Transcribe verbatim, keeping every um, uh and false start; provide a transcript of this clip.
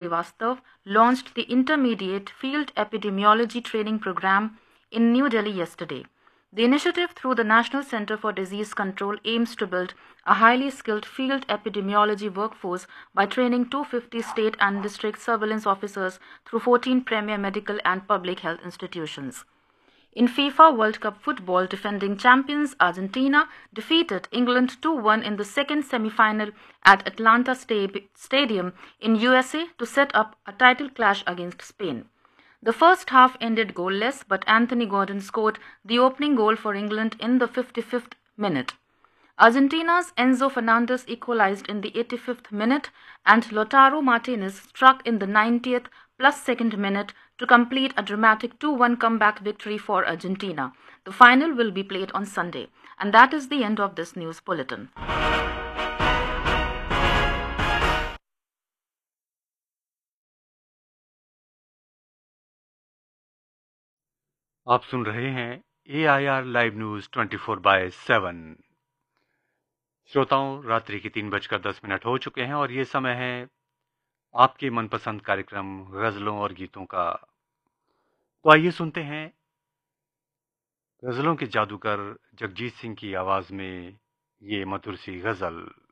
Srivastav launched the Intermediate Field Epidemiology Training Program in New Delhi yesterday. The initiative through the National Center for Disease Control aims to build a highly skilled field epidemiology workforce by training two hundred fifty state and district surveillance officers through fourteen premier medical and public health institutions. In FIFA World Cup football, defending champions Argentina defeated England two one in the second semi-final at Atlanta Sta- Stadium in U S A to set up a title clash against Spain. The first half ended goalless, but Anthony Gordon scored the opening goal for England in the fifty-fifth minute. Argentina's Enzo Fernandez equalized in the eighty-fifth minute, and Lautaro Martinez struck in the ninetieth plus second minute to complete a dramatic two one comeback victory for Argentina. The final will be played on Sunday. And that is the end of this news bulletin. आप सुन रहे हैं ए I R live news twenty four by seven. श्रोताओं, रात्रि के तीन बजकर दस minute हो चुके हैं और ये समय है आपके मनपसंद कार्यक्रम गजलों और गीतों का। तो आइए सुनते हैं गजलों के जादूगर जगजीत सिंह की आवाज में ये मधुर सी गजल।